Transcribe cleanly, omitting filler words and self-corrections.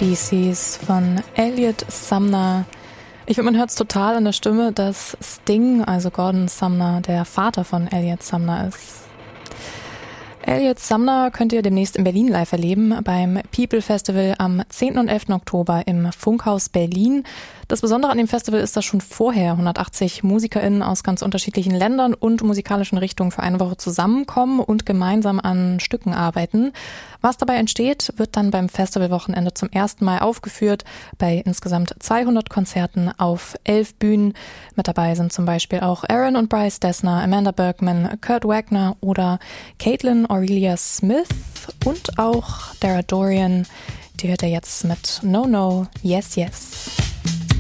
Species von Elliot Sumner. Ich finde, man hört es total an der Stimme, dass Sting, also Gordon Sumner, der Vater von Elliot Sumner ist. Elliot Sumner könnt ihr demnächst in Berlin live erleben, beim People Festival am 10. und 11. Oktober im Funkhaus Berlin. Das Besondere an dem Festival ist, dass schon vorher 180 MusikerInnen aus ganz unterschiedlichen Ländern und musikalischen Richtungen für eine Woche zusammenkommen und gemeinsam an Stücken arbeiten. Was dabei entsteht, wird dann beim Festivalwochenende zum ersten Mal aufgeführt, bei insgesamt 200 Konzerten auf 11 Bühnen. Mit dabei sind zum Beispiel auch Aaron und Bryce Dessner, Amanda Bergman, Kurt Wagner oder Caitlin Aurelia Smith und auch Dara Dorian. Die hört ihr jetzt mit No No, Yes Yes.